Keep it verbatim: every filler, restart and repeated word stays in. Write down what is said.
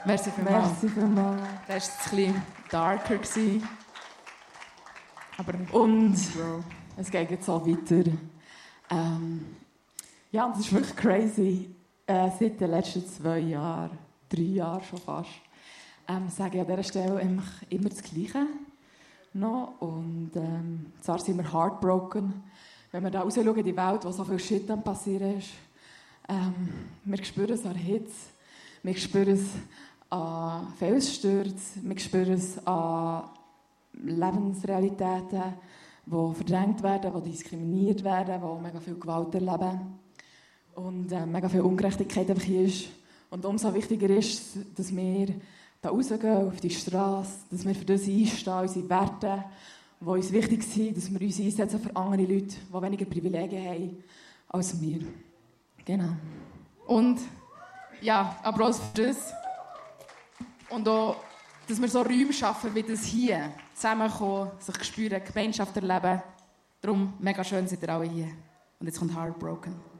Merci vielmals. Merci vielmals. Das war ein bisschen darker. Aber Und Bro. es geht jetzt so weiter. Ähm, ja, das ist wirklich crazy. Äh, seit den letzten zwei Jahren, drei Jahren schon fast, ähm, sage ich an dieser Stelle immer das Gleiche. No? Und ähm, zwar sind wir heartbroken, wenn wir da rausschauen in die Welt, wo so viel Shit am passieren ist. Ähm, wir spüren es an Hitze, wir spüren es an Felsstürzen, wir spüren es an Lebensrealitäten, die verdrängt werden, die diskriminiert werden, die mega viel Gewalt erleben und äh, mega viel Ungerechtigkeit einfach hier ist. Und umso wichtiger ist, dass wir da rausgehen auf die Straße, dass wir für das einstehen, unsere Werte, die uns wichtig sind, dass wir uns einsetzen für andere Leute, die weniger Privilegien haben als wir. Genau. Und ja, Applaus für das. Und auch, dass wir so Räume schaffen wie das hier. Zusammenkommen, sich spüren, Gemeinschaft erleben. Darum mega schön seid ihr alle hier. Und jetzt kommt Heartbroken.